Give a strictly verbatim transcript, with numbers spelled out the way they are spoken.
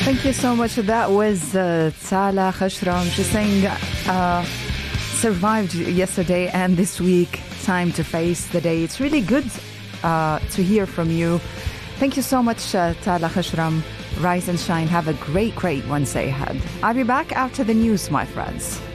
Thank you so much. That was uh, Tala Khashram. She's saying uh, survived yesterday and this week. Time to face the day. It's really good uh, to hear from you. Thank you so much, uh, Tala Khashram. Rise and shine. Have a great, great Wednesday ahead. I'll be back after the news, my friends.